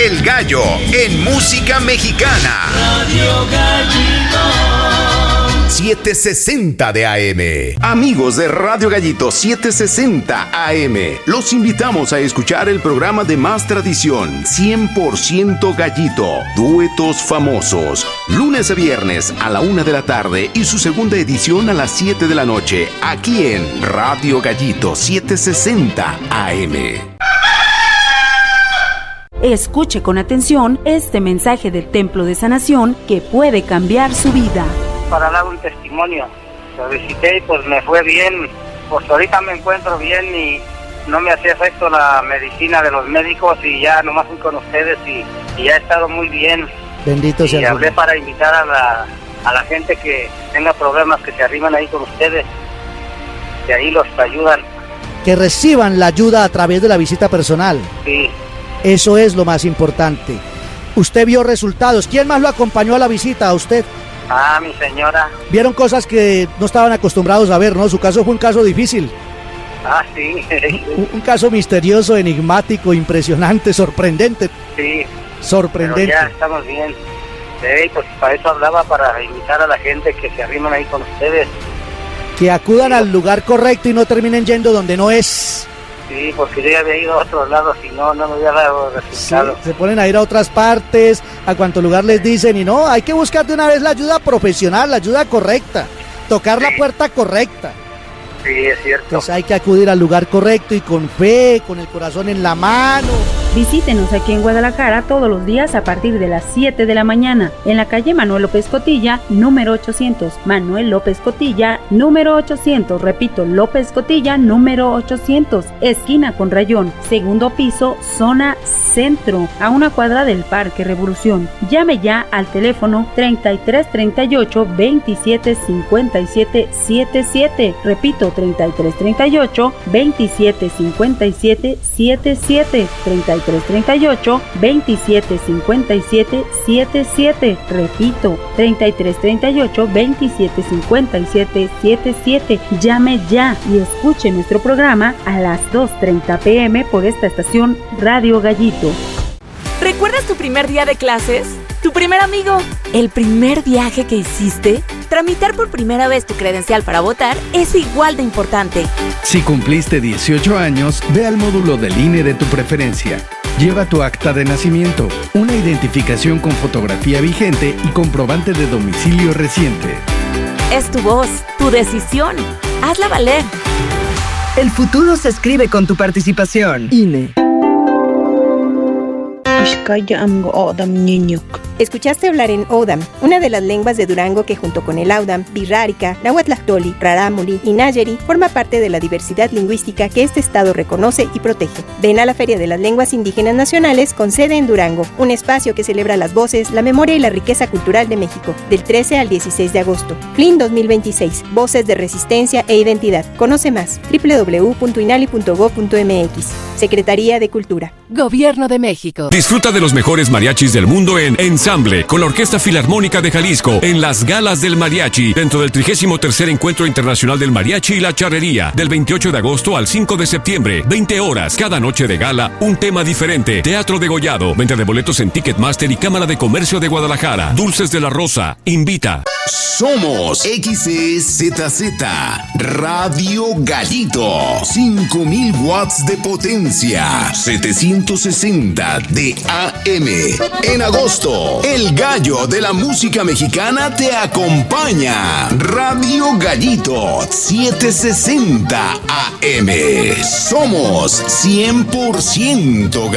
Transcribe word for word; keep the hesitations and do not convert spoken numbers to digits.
El Gallo en música mexicana. Radio Gallito. setecientos sesenta de A M. Amigos de Radio Gallito setecientos sesenta A M, los invitamos a escuchar el programa de más tradición, cien por ciento Gallito, duetos famosos, lunes a viernes a la una de la tarde y su segunda edición a las siete de la noche, aquí en Radio Gallito setecientos sesenta A M. Escuche con atención este mensaje del Templo de Sanación que puede cambiar su vida. Para dar un testimonio, lo visité y pues me fue bien, pues ahorita me encuentro bien y no me hacía efecto la medicina de los médicos y ya nomás fui con ustedes y, y ya he estado muy bien. Bendito sea. Y hablé para invitar a la, a la gente que tenga problemas que se arriman ahí con ustedes, que ahí los ayudan. Que reciban la ayuda a través de la visita personal. Sí. Eso es lo más importante. Usted vio resultados. ¿Quién más lo acompañó a la visita? ¿A usted? Ah, mi señora. Vieron cosas que no estaban acostumbrados a ver, ¿no? Su caso fue un caso difícil. Ah, sí. un, un caso misterioso, enigmático, impresionante, sorprendente. Sí. Sorprendente. Pero ya estamos bien. Sí, pues para eso hablaba, para invitar a la gente que se arriman ahí con ustedes. Que acudan sí. al lugar correcto y no terminen yendo donde no es. Sí, porque yo ya había ido a otros lados y no, no me había dado resultado. Sí, se ponen a ir a otras partes, a cuanto lugar les dicen, y no, hay que buscar de una vez la ayuda profesional, la ayuda correcta, tocar sí. la puerta correcta. Sí, es cierto. Entonces hay que acudir al lugar correcto y con fe, con el corazón en la mano. Visítenos aquí en Guadalajara todos los días a partir de las siete de la mañana, en la calle Manuel López Cotilla, número ochocientos. Manuel López Cotilla, número ochocientos. Repito, López Cotilla, número ochocientos. Esquina con Rayón, segundo piso, zona centro, a una cuadra del Parque Revolución. Llame ya al teléfono treinta y tres treinta y ocho veintisiete cincuenta y siete setenta y siete. Repito, treinta y tres treinta y ocho veintisiete cincuenta y siete setenta y siete. treinta y tres treinta y ocho veintisiete cincuenta y siete setenta y siete. Repito, treinta y tres treinta y ocho veintisiete cincuenta y siete setenta y siete. Llame ya y escuche nuestro programa a las dos treinta pm por esta estación Radio Gallito. ¿Recuerdas tu primer día de clases? ¿Tu primer amigo? ¿El primer viaje que hiciste? Tramitar por primera vez tu credencial para votar es igual de importante. Si cumpliste dieciocho años, ve al módulo del I N E de tu preferencia. Lleva tu acta de nacimiento, una identificación con fotografía vigente y comprobante de domicilio reciente. Es tu voz, tu decisión. Hazla valer. El futuro se escribe con tu participación. I N E. Escuchaste hablar en Odam, una de las lenguas de Durango que junto con el Audam, Birrárica, Nahuatlactoli, Rarámuri y Nayeri forma parte de la diversidad lingüística que este estado reconoce y protege. Ven a la Feria de las Lenguas Indígenas Nacionales con sede en Durango, un espacio que celebra las voces, la memoria y la riqueza cultural de México, del trece al dieciséis de agosto. F L I N dos mil veintiséis, Voces de Resistencia e Identidad. Conoce más, doble u doble u doble u punto inali punto gob punto eme equis. Secretaría de Cultura. Gobierno de México. Disfruta de los mejores mariachis del mundo en Ensamble, con la Orquesta Filarmónica de Jalisco, en las Galas del Mariachi, dentro del trigésimo tercer Encuentro Internacional del Mariachi y la Charrería, del veintiocho de agosto al cinco de septiembre, veinte horas, cada noche de gala, un tema diferente. Teatro degollado, venta de boletos en Ticketmaster y Cámara de Comercio de Guadalajara. Dulces de la Rosa, invita. Somos X E Z Z, Radio Gallito, cinco mil watts de potencia, setecientos sesenta de A M. En agosto, el gallo de la música mexicana te acompaña. Radio Gallito, setecientos sesenta A M. Somos cien por ciento